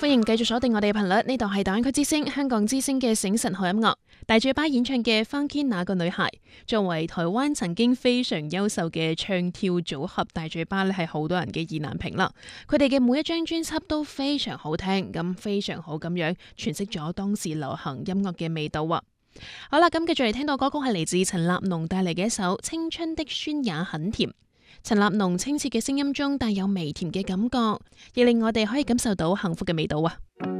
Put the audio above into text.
歡迎繼續鎖定我哋嘅頻率，呢度係大灣區之聲香港之聲嘅醒神好音樂。大嘴巴演唱嘅《翻天那個女孩》，作為台灣曾經非常優秀嘅唱跳組合，大嘴巴咧係好多人嘅意難平啦。佢哋嘅每一張專輯都非常好聽，咁非常好咁樣詮釋咗當時流行音樂嘅味道啊！好啦，咁繼續嚟聽到歌曲係嚟自陳立農帶嚟嘅一首《青春的酸也很甜》。陳立農清澈嘅聲音中帶有微甜嘅感覺，亦令我哋可以感受到幸福嘅味道啊！